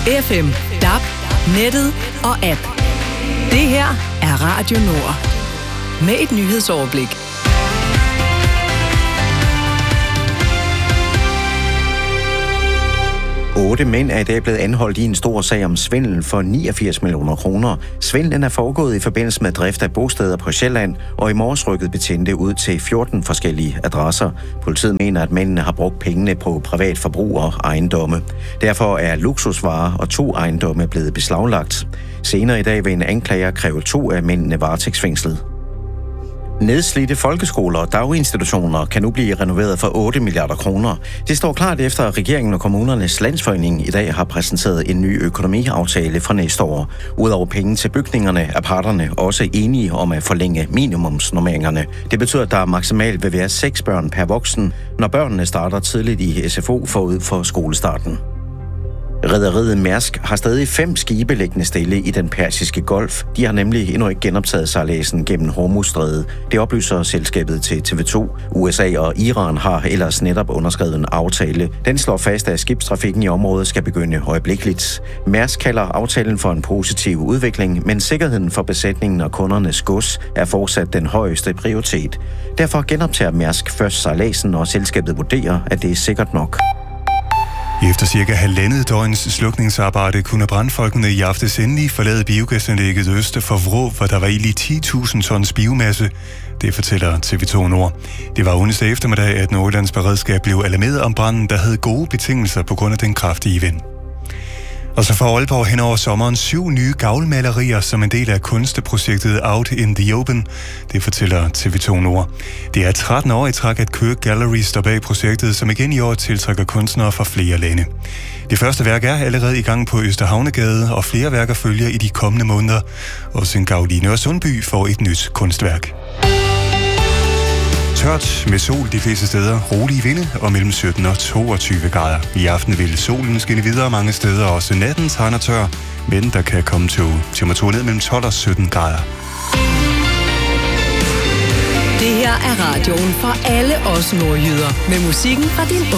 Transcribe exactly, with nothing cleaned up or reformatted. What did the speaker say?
F M, D A B, nettet og app. Det her er Radio Nord. Med et nyhedsoverblik. Otte mænd er i dag blevet anholdt i en stor sag om svindel for niogfirs millioner kroner. Svindlen er foregået i forbindelse med drift af bosteder på Sjælland, og i morges rykkede betjente ud til fjorten forskellige adresser. Politiet mener, at mændene har brugt pengene på privat forbrug og ejendomme. Derfor er luksusvarer og to ejendomme blevet beslaglagt. Senere i dag vil en anklager kræve to af mændene varetægtsfængslet. Nedslidte folkeskoler og daginstitutioner kan nu blive renoveret for otte milliarder kroner. Det står klart efter, at regeringen og kommunernes landsforening i dag har præsenteret en ny økonomiaftale for næste år. Udover penge til bygningerne er parterne også enige om at forlænge minimumsnormeringerne. Det betyder, at der maksimalt vil være seks børn per voksen, når børnene starter tidligt i S F O forud for skolestarten. Rederiet Mærsk har stadig fem skibe liggende stille i den Persiske Golf. De har nemlig endnu ikke genoptaget sejladsen gennem Hormuzstrædet. Det oplyser selskabet til T V to. U S A og Iran har ellers netop underskrevet en aftale. Den slår fast, at skibstrafikken i området skal begynde øjeblikkeligt. Mærsk kalder aftalen for en positiv udvikling, men sikkerheden for besætningen og kundernes gods er fortsat den højeste prioritet. Derfor genoptager Mærsk først sejladsen, og selskabet vurderer, at det er sikkert nok. Efter cirka halvandet døgns slukningsarbejde kunne brandfolkene i aftes endelig forlade biogasanlægget øst for Vrå, hvor der var ild i ti tusind tons biomasse. Det fortæller T V to Nord. Det var onsdag eftermiddag, at Nordjyllands beredskab blev alarmeret om branden, der havde gode betingelser på grund af den kraftige vind. Og så får Aalborg hen over sommeren syv nye gavlmalerier som en del af kunstprojektet Out in the Open. Det fortæller T V to Nord. Det er tretten år i træk, at Køge Gallery står bag projektet, som igen i år tiltrækker kunstnere fra flere lande. Det første værk er allerede i gang på Østerhavnegade, og flere værker følger i de kommende måneder. Også en gavl i Nørresundby får et nyt kunstværk. Tørt med sol de fleste steder, rolige vinde og mellem sytten og toogtyve grader. I aften vil solen skinne videre mange steder, også natten tegner tør, men der kan komme til temperaturer ned mellem tolv og sytten grader. Det her er radioen for alle os nordjyder, med musikken fra din